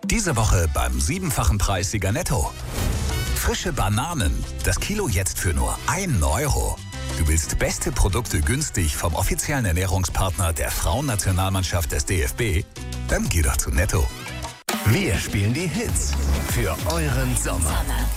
Diese Woche beim 7-fachen Preissieger Netto. Frische Bananen, das Kilo jetzt für nur 1 Euro. Du willst beste Produkte günstig vom offiziellen Ernährungspartner der Frauennationalmannschaft des DFB? Dann geh doch zu Netto. Wir spielen die Hits für euren Sommer.